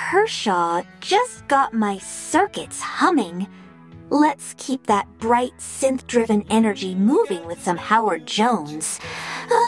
Kershaw just got my circuits humming. Let's keep that bright synth-driven energy moving with some Howard Jones.